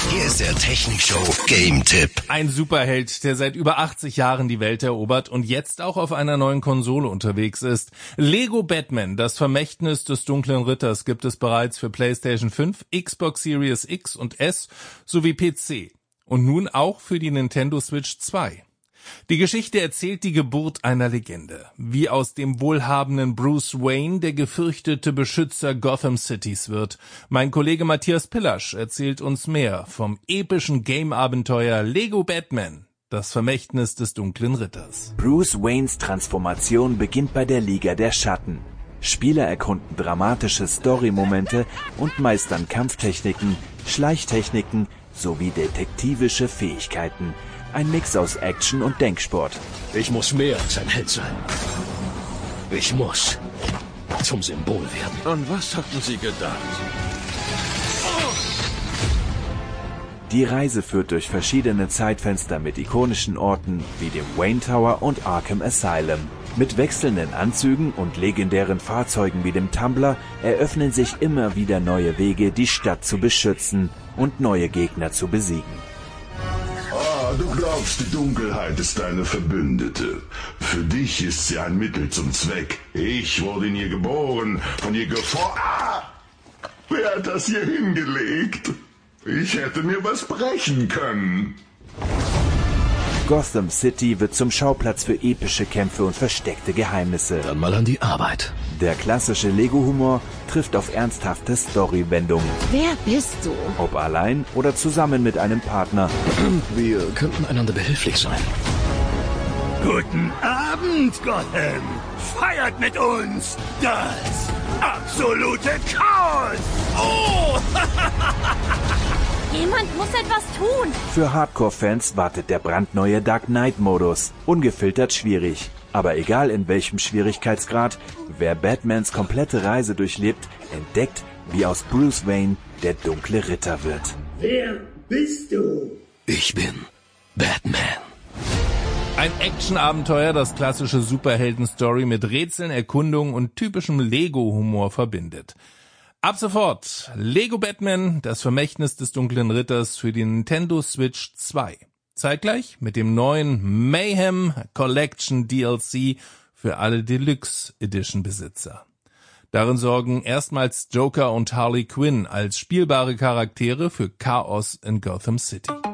Hier ist der Technikshow Game-Tipp. Ein Superheld, der seit über 80 Jahren die Welt erobert und jetzt auch auf einer neuen Konsole unterwegs ist. Lego Batman, das Vermächtnis des dunklen Ritters, gibt es bereits für PlayStation 5, Xbox Series X und S sowie PC. Und nun auch für die Nintendo Switch 2. Die Geschichte erzählt die Geburt einer Legende, wie aus dem wohlhabenden Bruce Wayne der gefürchtete Beschützer Gotham Citys wird. Mein Kollege Matthias Pillasch erzählt uns mehr vom epischen Game-Abenteuer Lego Batman, das Vermächtnis des dunklen Ritters. Bruce Waynes Transformation beginnt bei der Liga der Schatten. Spieler erkunden dramatische Story-Momente und meistern Kampftechniken, Schleichtechniken sowie detektivische Fähigkeiten. Ein Mix aus Action und Denksport. Ich muss mehr als ein Held sein. Ich muss zum Symbol werden. An was hatten Sie gedacht? Die Reise führt durch verschiedene Zeitfenster mit ikonischen Orten wie dem Wayne Tower und Arkham Asylum. Mit wechselnden Anzügen und legendären Fahrzeugen wie dem Tumbler eröffnen sich immer wieder neue Wege, die Stadt zu beschützen und neue Gegner zu besiegen. Du glaubst, die Dunkelheit ist deine Verbündete. Für dich ist sie ein Mittel zum Zweck. Ich wurde in ihr geboren, von ihr Wer hat das hier hingelegt? Ich hätte mir was brechen können. Gotham City wird zum Schauplatz für epische Kämpfe und versteckte Geheimnisse. Dann mal an die Arbeit. Der klassische Lego-Humor trifft auf ernsthafte Story-Wendungen. Wer bist du? Ob allein oder zusammen mit einem Partner. Wir könnten einander behilflich sein. Guten Abend, Gotham! Feiert mit uns das absolute Chaos! Oh! Jemand muss etwas tun. Für Hardcore-Fans wartet der brandneue Dark Knight-Modus. Ungefiltert schwierig. Aber egal in welchem Schwierigkeitsgrad, wer Batmans komplette Reise durchlebt, entdeckt, wie aus Bruce Wayne der dunkle Ritter wird. Wer bist du? Ich bin Batman. Ein Action-Abenteuer, das klassische Superhelden-Story mit Rätseln, Erkundungen und typischem Lego-Humor verbindet. Ab sofort Lego Batman, das Vermächtnis des dunklen Ritters für die Nintendo Switch 2. Zeitgleich mit dem neuen Mayhem Collection DLC für alle Deluxe Edition Besitzer. Darin sorgen erstmals Joker und Harley Quinn als spielbare Charaktere für Chaos in Gotham City.